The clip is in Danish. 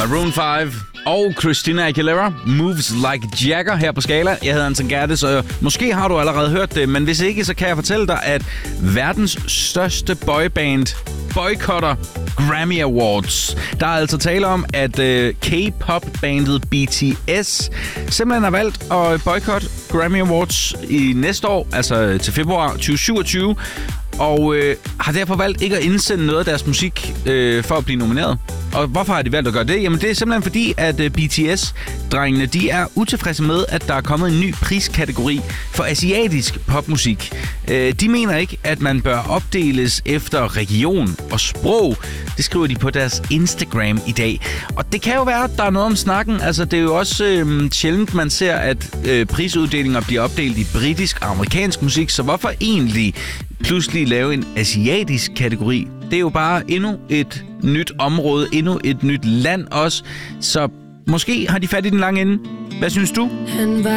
Maroon 5 og Christina Aguilera, Moves Like Jagger her på Skala. Jeg hedder Anton Gerdes, og måske har du allerede hørt det, men hvis ikke, så kan jeg fortælle dig, at verdens største boyband boykotter Grammy Awards. Der er altså tale om, at K-pop-bandet BTS simpelthen har valgt at boykotte Grammy Awards i næste år, altså til februar 2027, og har derfor valgt ikke at indsende noget af deres musik for at blive nomineret. Og hvorfor har de valgt at gøre det? Jamen det er simpelthen fordi, at BTS-drengene, de er utilfredse med, at der er kommet en ny priskategori for asiatisk popmusik. De mener ikke, at man bør opdeles efter region og sprog. Det skriver de på deres Instagram i dag. Og det kan jo være, at der er noget om snakken. Altså det er jo også sjældent, man ser, at prisuddelinger bliver opdelt i britisk og amerikansk musik. Så hvorfor egentlig pludselig lave en asiatisk kategori? Det er jo bare endnu et nyt område, endnu et nyt land også. Så måske har de fat i den lange ende. Hvad synes du?